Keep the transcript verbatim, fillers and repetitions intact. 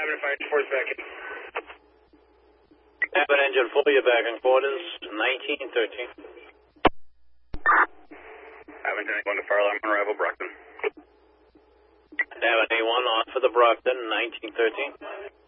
Cabin fire force back in. Cabin engine four, you're back in quarters, nineteen thirteen. Cabin ten, one to fire alarm on arrival, Brockton. Cabin A one on for the Brockton, nineteen thirteen.